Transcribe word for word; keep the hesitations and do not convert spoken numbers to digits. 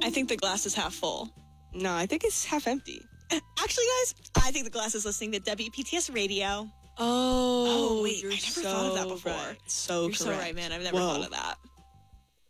I think the glass is half full. No, I think it's half empty. Actually, guys, I think the glass is listening to W P T S Radio. Oh, Oh, wait, you're I never so thought of that before. Right. So You're correct. so right, man. I've never Whoa. thought of that.